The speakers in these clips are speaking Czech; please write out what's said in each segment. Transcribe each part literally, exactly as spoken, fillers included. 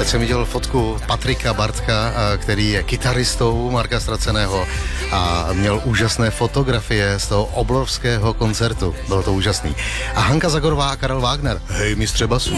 Teď jsem viděl fotku Patrika Bartka, který je kytaristou Marka Ztraceného a měl úžasné fotografie z toho obrovského koncertu. Bylo to úžasný. A Hanka Zagorová a Karel Wagner. Hej, mistře basů.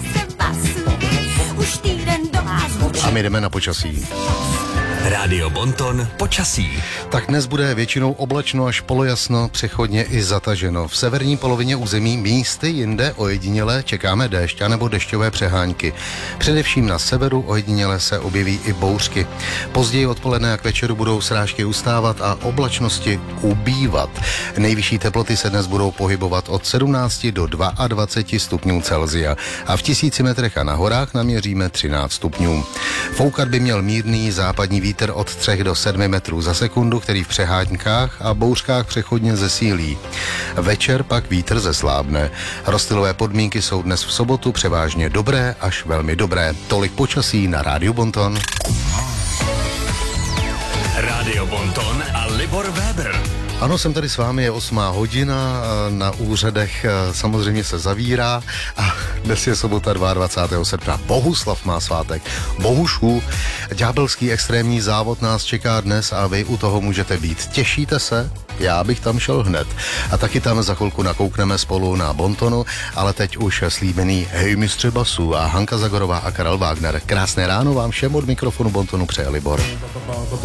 A my jdeme na počasí. Rádio Bonton počasí. Tak dnes bude většinou oblačno až polojasno, přechodně i zataženo. V severní polovině území místy jinde ojediněle čekáme déšť anebo dešťové přehánky. Především na severu ojediněle se objeví i bouřky. Později odpoledne a k večeru budou srážky ustávat a oblačnosti ubývat. Nejvyšší teploty se dnes budou pohybovat od sedmnácti do dvaceti dvou stupňů Celsia a v tisíci metrech a na horách naměříme třináct stupňů. Foukat by měl mírný západní vítr od tři do sedmi metrů za sekundu, který v přeháňkách a bouřkách přechodně zesílí. Večer pak vítr zeslábne. Rozstylové podmínky jsou dnes v sobotu převážně dobré až velmi dobré. Tolik počasí na Rádiu Bonton. Rádio Bonton a Libor Weber. Ano, jsem tady s vámi, je osmá hodina, na úřadech samozřejmě se zavírá a dnes je sobota dvacátého druhého srpna. Bohuslav má svátek. Bohušu, ďábelský extrémní závod nás čeká dnes a vy u toho můžete být. Těšíte se? Já bych tam šel hned. A taky tam za chvilku nakoukneme spolu na Bontonu, ale teď už slíbený Hej mistře basů a Hanka Zagorová a Karel Wagner. Krásné ráno vám všem od mikrofonu Bontonu přeje Libor.